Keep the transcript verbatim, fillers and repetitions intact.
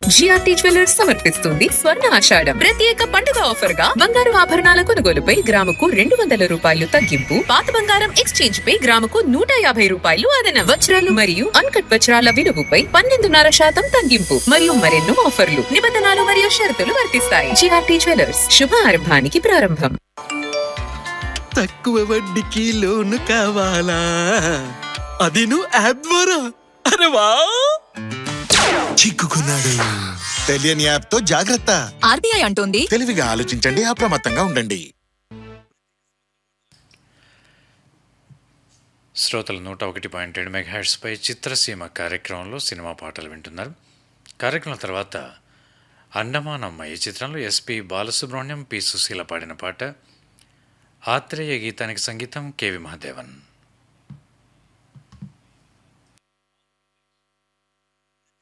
GRT jewellers సమర్పిస్తుంది స్వర్ణ ఆషాఢం ప్రత్యేక పండుగ ఆఫర్ గా బంగారు ఆభరణాల కొనుగోలుపై గ్రాముకు రెండు వందల రూపాయలు తగ్గింపు, పాత బంగారం ఎక్స్చేంజ్ పై గ్రాముకు నూట యాభై రూపాయలు అదనం, వజ్రాలు మరియు అన్కట్ వజ్రాల విలువపై పన్నెండున్నర శాతం తగ్గింపు మరియు మరెన్నో ఆఫర్లు, నిబంధనలు మరియు షరతులు వర్తిస్తాయి. జిఆర్టీ జ్యువెలర్స్ శుభారంభానికి ప్రారంభం. తక్కువ వడ్డీకి లోను కావాలా? అది నువ్వు యాప్ ద్వారా? అరే వా, చిక్కుకున్నాడు. తెలియని యాప్ తో జాగ్రత్త. ఆర్బీఐ అంటోంది తెలివిగా ఆలోచించండి, అప్రమత్తంగా ఉండండి. శ్రోతలు నూట ఒకటి పాయింట్ ఏడు మెగాహెర్ట్జ్ పై చిత్రసీమ కార్యక్రమంలో సినిమా పాటలు వింటున్నారు. కార్యక్రమం తర్వాత అండమానమ్మ ఈ చిత్రంలో ఎస్పి బాలసుబ్రహ్మణ్యం, పి సుశీల పాడిన పాట. ఆత్రేయ గీతానికి సంగీతం కెవి మహాదేవన్.